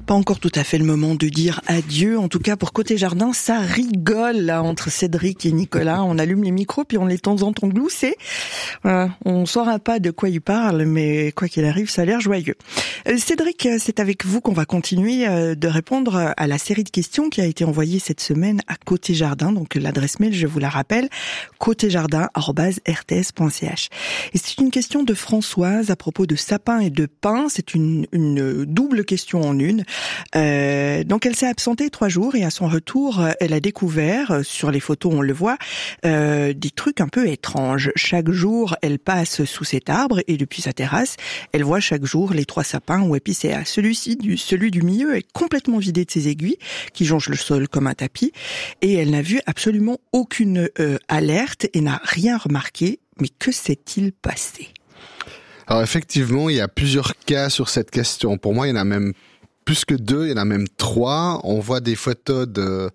Pas encore tout à fait le moment de dire adieu. En tout cas, pour Côté Jardin, ça rigole là entre Cédric et Nicolas. On allume les micros puis on les temps en temps glousser. On saura pas de quoi ils parlent, mais quoi qu'il arrive, ça a l'air joyeux. Cédric, c'est avec vous qu'on va continuer de répondre à la série de questions qui a été envoyée cette semaine à Côté Jardin. Donc l'adresse mail, je vous la rappelle, côtéjardin@rts.ch. Et c'est une question de Françoise à propos de sapin et de pin. C'est une double question en une. Donc elle s'est absentée 3 jours et à son retour, elle a découvert, sur les photos on le voit, des trucs un peu étranges. Chaque jour, elle passe sous cet arbre et depuis sa terrasse, elle voit chaque jour les 3 sapins ou épicéas. Celui du milieu est complètement vidé de ses aiguilles qui jonchent le sol comme un tapis et elle n'a vu absolument aucune alerte et n'a rien remarqué. Mais que s'est-il passé ? Alors effectivement, il y a plusieurs cas sur cette question. Pour moi, il y en a même plus que 2, il y en a même 3. On voit des photos de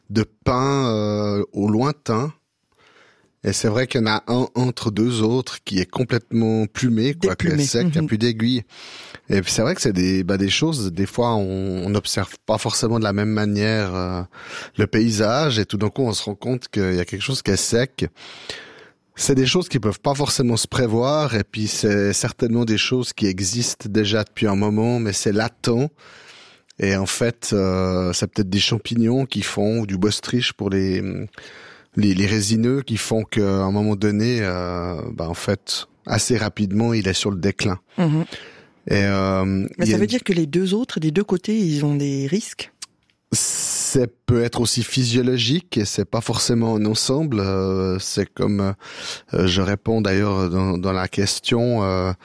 pins au lointain. Et c'est vrai qu'il y en a un entre 2 autres qui est complètement plumé, quoi, qui est sec, qui a plus d'aiguilles. Et puis c'est vrai que c'est des choses, des fois on n'observe pas forcément de la même manière le paysage et tout d'un coup on se rend compte qu'il y a quelque chose qui est sec. C'est des choses qui peuvent pas forcément se prévoir et puis c'est certainement des choses qui existent déjà depuis un moment mais c'est latent. Et en fait, c'est peut-être des champignons qui font, ou du bostridge pour les résineux qui font qu'à un moment donné, en fait, assez rapidement, il est sur le déclin. Mmh. Et, mais ça veut dire que les 2 autres, des 2 côtés, ils ont des risques ? Ça peut être aussi physiologique et c'est pas forcément un ensemble. C'est comme je réponds d'ailleurs dans la question.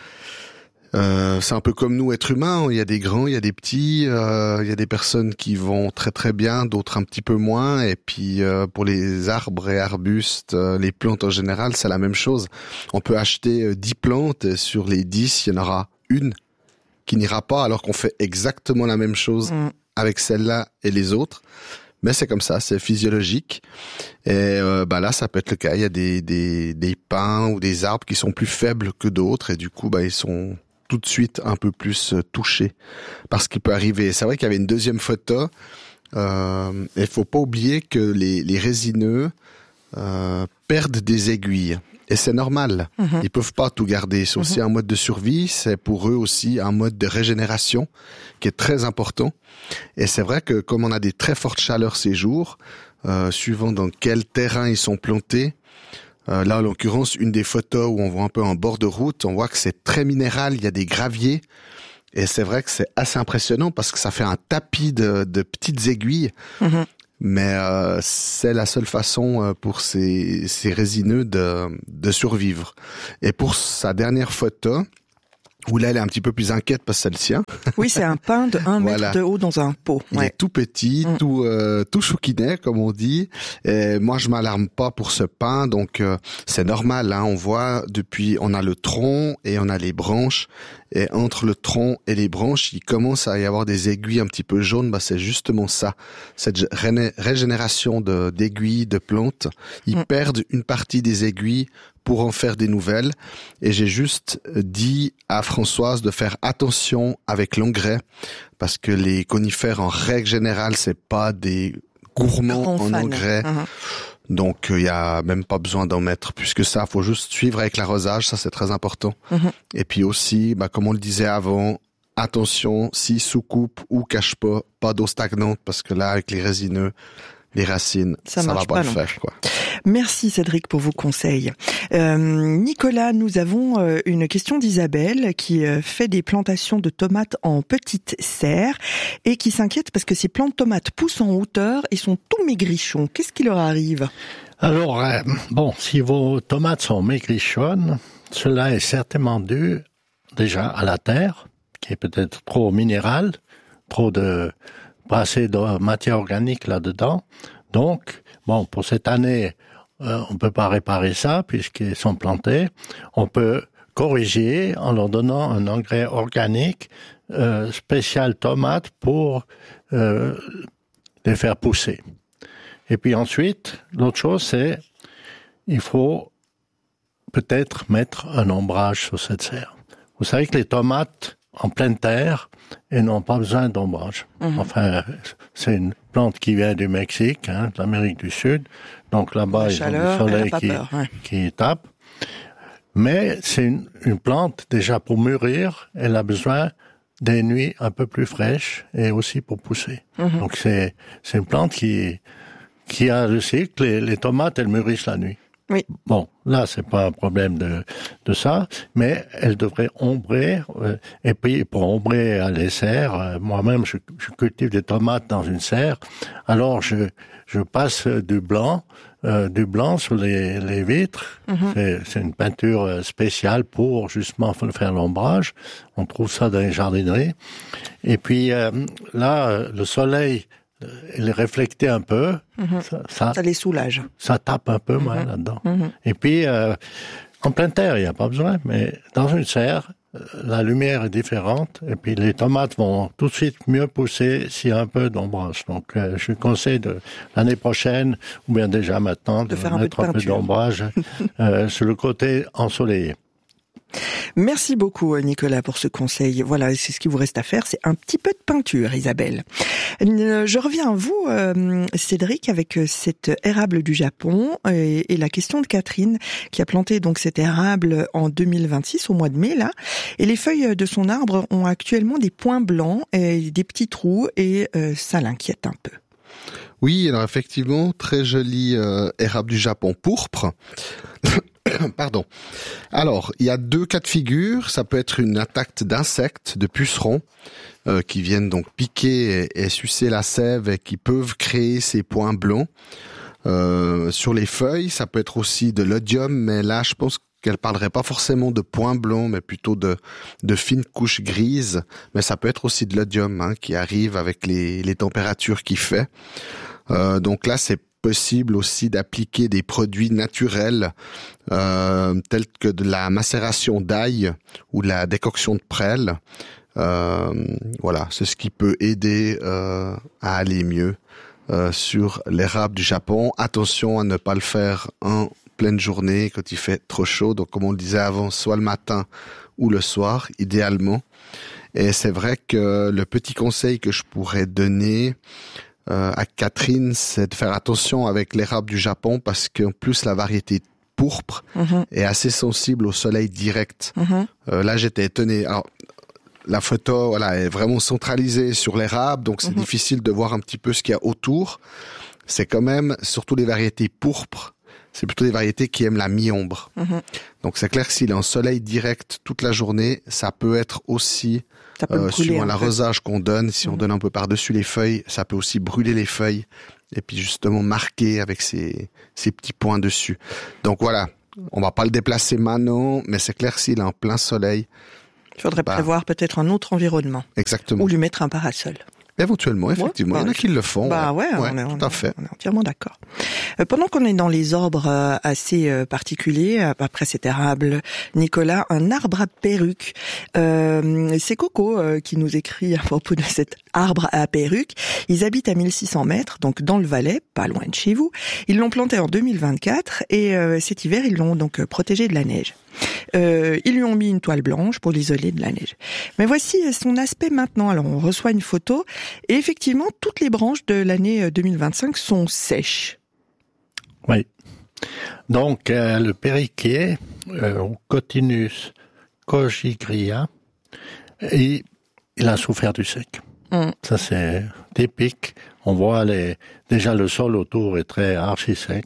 C'est un peu comme nous, êtres humains. Il y a des grands, il y a des petits. Il y a des personnes qui vont très très bien, d'autres un petit peu moins. Et puis pour les arbres et arbustes, les plantes en général, c'est la même chose. On peut acheter 10 plantes et sur les 10, il y en aura une qui n'ira pas alors qu'on fait exactement la même chose avec celle-là et les autres. Mais c'est comme ça, c'est physiologique. Et là, ça peut être le cas. Il y a des pins ou des arbres qui sont plus faibles que d'autres et du coup, ils sont tout de suite un peu plus touchés par ce qui peut arriver. C'est vrai qu'il y avait une deuxième photo. Il faut pas oublier que les résineux perdent des aiguilles. Et c'est normal. Ils peuvent pas tout garder. C'est aussi un mode de survie. C'est pour eux aussi un mode de régénération qui est très important. Et c'est vrai que comme on a des très fortes chaleurs ces jours, suivant dans quel terrain ils sont plantés, là en l'occurrence une des photos où on voit un peu en bord de route, on voit que c'est très minéral. Il y a des graviers. Et c'est vrai que c'est assez impressionnant parce que ça fait un tapis de petites aiguilles. Mais c'est la seule façon pour ces résineux de survivre. Et pour sa dernière photo, où là elle est un petit peu plus inquiète parce que c'est le sien. Oui, c'est un pin de 1 mètre de haut dans un pot. Il est tout petit, tout chouquinet comme on dit. Et moi je m'alarme pas pour ce pin, donc c'est normal. On voit on a le tronc et on a les branches. Et entre le tronc et les branches, il commence à y avoir des aiguilles un petit peu jaunes. C'est justement ça, cette régénération d'aiguilles, de plantes. Ils perdent une partie des aiguilles pour en faire des nouvelles. Et j'ai juste dit à Françoise de faire attention avec l'engrais, parce que les conifères, en règle générale, c'est pas des gourmands en engrais. Donc, il y a même pas besoin d'en mettre plus que ça. Faut juste suivre avec l'arrosage, ça c'est très important. Et puis aussi, comme on le disait avant, attention, si sous-coupe ou cache pas d'eau stagnante, parce que là, avec les résineux, les racines, ça va pas le faire, quoi. Merci Cédric pour vos conseils. Nicolas, nous avons une question d'Isabelle qui fait des plantations de tomates en petites serres et qui s'inquiète parce que ces plants de tomates poussent en hauteur et sont tout maigrichons. Qu'est-ce qui leur arrive ? Alors, si vos tomates sont maigrichonnes, cela est certainement dû déjà à la terre, qui est peut-être trop minérale, trop de assez de matière organique là-dedans. Donc, pour cette année, on peut pas réparer ça puisqu'ils sont plantés. On peut corriger en leur donnant un engrais organique spécial tomate pour les faire pousser. Et puis ensuite, l'autre chose, c'est il faut peut-être mettre un ombrage sur cette serre. Vous savez que les tomates en pleine terre et n'ont pas besoin d'ombrage. Enfin, c'est une plante qui vient du Mexique, de l'Amérique du Sud. Donc là-bas, ils ont du soleil qui tape. Mais c'est une plante, déjà pour mûrir, elle a besoin des nuits un peu plus fraîches et aussi pour pousser. Donc c'est une plante qui a le cycle. Les tomates, elles mûrissent la nuit. Oui. Bon, là, c'est pas un problème de ça, mais elle devrait ombrer. Et puis, pour ombrer à les serres, moi-même, je cultive des tomates dans une serre. Alors, je passe du blanc sur les vitres. C'est une peinture spéciale pour justement faire l'ombrage. On trouve ça dans les jardineries. Et puis, là, le soleil, il est réflecté un peu. Ça les soulage. Ça tape un peu, moi, là-dedans. Et puis, en pleine terre, il n'y a pas besoin, mais dans une serre, la lumière est différente, et puis les tomates vont tout de suite mieux pousser s'il y a un peu d'ombrage. Donc, je conseille l'année prochaine, ou bien déjà maintenant, de mettre un peu d'ombrage sur le côté ensoleillé. Merci beaucoup, Nicolas, pour ce conseil. Voilà, c'est ce qu'il vous reste à faire, c'est un petit peu de peinture, Isabelle. Je reviens à vous, Cédric, avec cet érable du Japon et la question de Catherine, qui a planté donc cet érable en 2026, au mois de mai, là. Et les feuilles de son arbre ont actuellement des points blancs et des petits trous, et ça l'inquiète un peu. Oui, alors effectivement, très joli érable du Japon pourpre. Pardon. Alors, il y a deux cas de figure. Ça peut être une attaque d'insectes, de pucerons, qui viennent donc piquer et sucer la sève et qui peuvent créer ces points blancs sur les feuilles. Ça peut être aussi de l'oïdium, mais là, je pense qu'elle parlerait pas forcément de points blancs, mais plutôt de fines couches grises. Mais ça peut être aussi de l'oïdium qui arrive avec les températures qu'il fait. Donc là, c'est possible aussi d'appliquer des produits naturels tels que de la macération d'ail ou de la décoction de prêle. Voilà, c'est ce qui peut aider à aller mieux sur l'érable du Japon. Attention à ne pas le faire en pleine journée quand il fait trop chaud. Donc comme on le disait avant, soit le matin ou le soir, idéalement. Et c'est vrai que le petit conseil que je pourrais donner à Catherine, c'est de faire attention avec l'érable du Japon parce qu'en plus la variété pourpre est assez sensible au soleil direct. Là, j'étais étonné. Alors, la photo, est vraiment centralisée sur l'érable, donc c'est difficile de voir un petit peu ce qu'il y a autour. C'est quand même, surtout les variétés pourpres, c'est plutôt des variétés qui aiment la mi-ombre. Donc c'est clair que s'il est en soleil direct toute la journée, ça peut être aussi, suivant l'arrosage qu'on donne, si on donne un peu par-dessus les feuilles, ça peut aussi brûler les feuilles et puis justement marquer avec ces petits points dessus. Donc voilà, on va pas le déplacer maintenant, mais c'est clair que s'il est en plein soleil, il faudrait prévoir peut-être un autre environnement. Exactement. Ou lui mettre un parasol. Éventuellement, effectivement. Il y en a qui le font. Tout à fait. On est entièrement d'accord. Pendant qu'on est dans les arbres assez particuliers, après cet érable, Nicolas, un arbre à perruque. C'est Coco qui nous écrit à propos de cet arbre à perruque. Ils habitent à 1600 mètres, donc dans le Valais, pas loin de chez vous. Ils l'ont planté en 2024 et cet hiver, ils l'ont donc protégé de la neige. Ils lui ont mis une toile blanche pour l'isoler de la neige. Mais voici son aspect maintenant. Alors on reçoit une photo et effectivement toutes les branches de l'année 2025 sont sèches. Oui. Donc le périquier, Cotinus cogigria, il a souffert du sec. Ça c'est typique. On voit déjà le sol autour est très archi sec.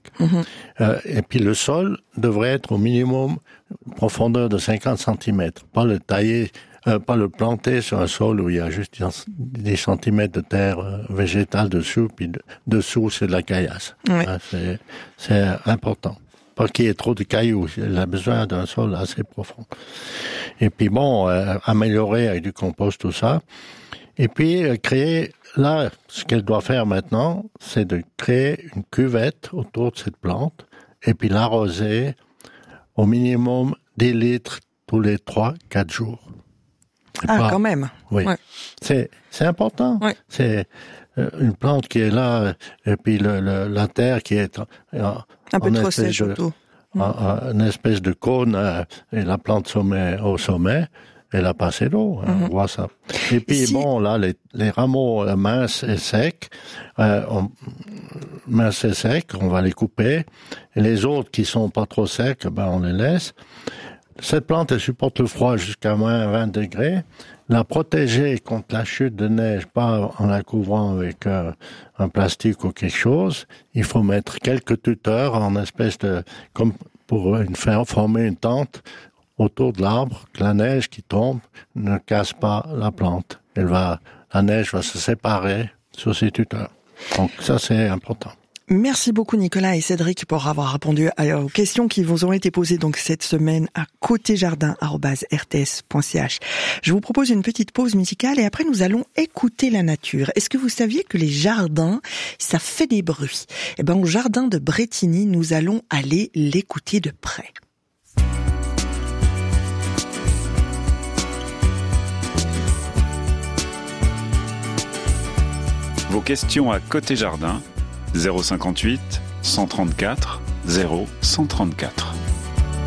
Et puis le sol devrait être au minimum profondeur de 50 cm. Pas le tailler, pas le planter sur un sol où il y a juste des centimètres de terre végétale dessous, puis dessous c'est de la caillasse. Oui. C'est important. Pas qu'il y ait trop de cailloux. Il a besoin d'un sol assez profond. Et puis bon, améliorer avec du compost, tout ça. Et puis créer, là, ce qu'elle doit faire maintenant, c'est de créer une cuvette autour de cette plante et puis l'arroser au minimum 10 litres tous les 3-4 jours. Quand même. Oui. Ouais. C'est important. Ouais. C'est une plante qui est là et puis la terre qui est un peu trop sèche surtout. Une espèce de cône et la plante au sommet. elle a passé l'eau, on voit ça. Et puis bon, là, les rameaux minces et secs, on va les couper. Et les autres qui sont pas trop secs, on les laisse. Cette plante, elle supporte le froid jusqu'à moins 20 degrés. La protéger contre la chute de neige, pas en la couvrant avec un plastique ou quelque chose. Il faut mettre quelques tuteurs en espèce de, comme pour faire former une tente autour de l'arbre, que la neige qui tombe ne casse pas la plante. La neige va se séparer sur ces tuteurs. Donc ça, c'est important. Merci beaucoup Nicolas et Cédric pour avoir répondu aux questions qui vous ont été posées donc cette semaine à côtéjardin@rts.ch. Je vous propose une petite pause musicale et après nous allons écouter la nature. Est-ce que vous saviez que les jardins, ça fait des bruits? Au jardin de Brétigny, nous allons aller l'écouter de près. Vos questions à Côté Jardin, 058 134 0134.